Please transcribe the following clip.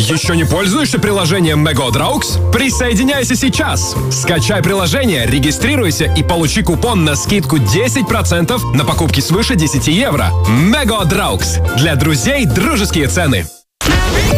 Еще не пользуешься приложением Megodraugs? Присоединяйся сейчас! Скачай приложение, регистрируйся и получи купон на скидку 10% на покупки свыше 10 евро. Megodraugs. Для друзей дружеские цены.